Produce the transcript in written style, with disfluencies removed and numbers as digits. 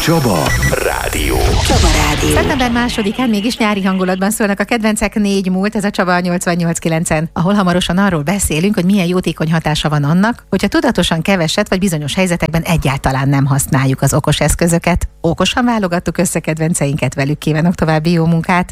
Csaba Rádió. Csaba Rádió. Szeptember 2-án mégis nyári hangulatban szólnak a kedvencek, 4 múlt, ez a Csaba 88.9-en, ahol hamarosan arról beszélünk, hogy milyen jótékony hatása van annak, hogyha tudatosan keveset vagy bizonyos helyzetekben egyáltalán nem használjuk az okos eszközöket. Okosan válogattuk össze kedvenceinket, velük kívánok további jó munkát.